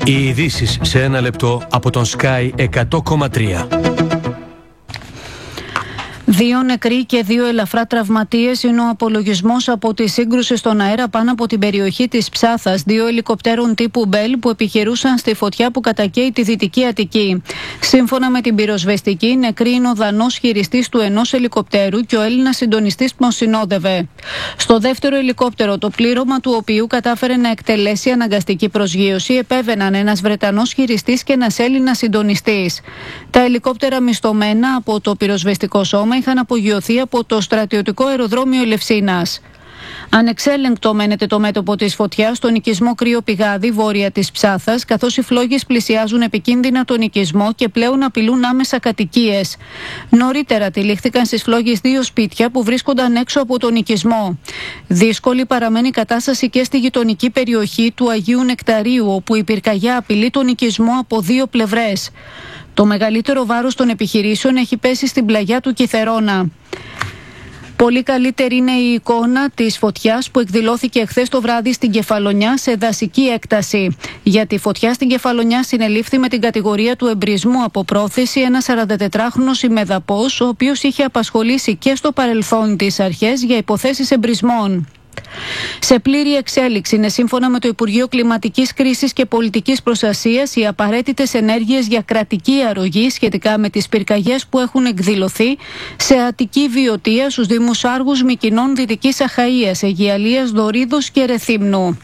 Οι ειδήσεις σε ένα λεπτό από τον Sky 100,3. 2 νεκροί και 2 ελαφρά τραυματίες είναι ο απολογισμός από τη σύγκρουση στον αέρα πάνω από την περιοχή της Ψάθας 2 ελικοπτέρων τύπου Μπέλ που επιχειρούσαν στη φωτιά που κατακαίει τη Δυτική Αττική. Σύμφωνα με την πυροσβεστική, νεκροί είναι ο Δανός χειριστής του ενός ελικοπτέρου και ο Έλληνας συντονιστής που τον συνόδευε. Στο δεύτερο ελικόπτερο, το πλήρωμα του οποίου κατάφερε να εκτελέσει αναγκαστική προσγείωση, επέβαιναν ένας Βρετανός χειριστής και ένας Έλληνας συντονιστής. Τα ελικόπτερα μισθωμένα από το πυροσβεστικό σώμα είχαν απογειωθεί από το στρατιωτικό αεροδρόμιο Ελευσίνας. Ανεξέλεγκτο μένεται το μέτωπο της φωτιάς στον οικισμό Κρύο Πηγάδι, βόρεια της Ψάθας, καθώς οι φλόγες πλησιάζουν επικίνδυνα τον οικισμό και πλέον απειλούν άμεσα κατοικίες. Νωρίτερα τυλίχθηκαν στις φλόγες 2 σπίτια που βρίσκονταν έξω από τον οικισμό. Δύσκολη παραμένει η κατάσταση και στη γειτονική περιοχή του Αγίου Νεκταρίου, όπου η πυρκαγιά απειλεί τον οικισμό από 2 πλευρές. Το μεγαλύτερο βάρος των επιχειρήσεων έχει πέσει στην πλαγιά του Κιθερώνα. Πολύ καλύτερη είναι η εικόνα της φωτιάς που εκδηλώθηκε εχθές το βράδυ στην Κεφαλονιά σε δασική έκταση. Για τη φωτιά στην Κεφαλονιά συνελήφθη με την κατηγορία του εμπρισμού από πρόθεση ένας 44χρονος ημεδαπός, ο οποίος είχε απασχολήσει και στο παρελθόν τις αρχές για υποθέσεις εμπρισμών. Σε πλήρη εξέλιξη είναι, σύμφωνα με το Υπουργείο Κλιματικής Κρίσης και Πολιτικής Προστασίας, οι απαραίτητες ενέργειες για κρατική αρρωγή σχετικά με τις πυρκαγιές που έχουν εκδηλωθεί σε Αττική Βιωτία, στους δήμους Άργους, Μυκηνών, Δυτικής Αχαΐας, Αιγιαλίας, Δωρίδος και Ρεθύμνου.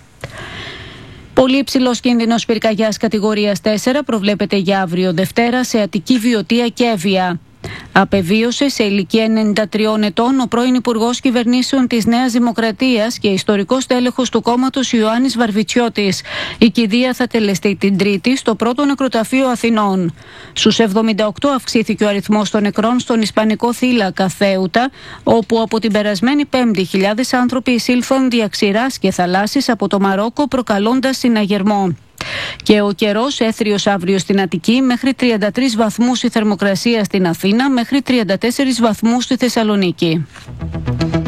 Πολύ υψηλός κίνδυνος πυρκαγιάς κατηγορίας 4 προβλέπεται για αύριο Δευτέρα σε Αττική Βιωτία και Εύβοια. Απεβίωσε σε ηλικία 93 ετών ο πρώην Υπουργός Κυβερνήσεων της Νέας Δημοκρατίας και ιστορικός τέλεχος του κόμματος Ιωάννης Βαρβιτσιώτης. Η κηδεία θα τελεστεί την Τρίτη στο πρώτο νεκροταφείο Αθηνών. Στους 78 αυξήθηκε ο αριθμός των νεκρών στον ισπανικό θύλακα Θέουτα, όπου από την περασμένη Πέμπτη χιλιάδες άνθρωποι εισήλθαν δια ξηράς και θαλάσσης από το Μαρόκο, προκαλώντας συναγερμό. Και ο καιρός έθριος αύριο στην Αττική, μέχρι 33 βαθμούς η θερμοκρασία στην Αθήνα, μέχρι 34 βαθμούς στη Θεσσαλονίκη.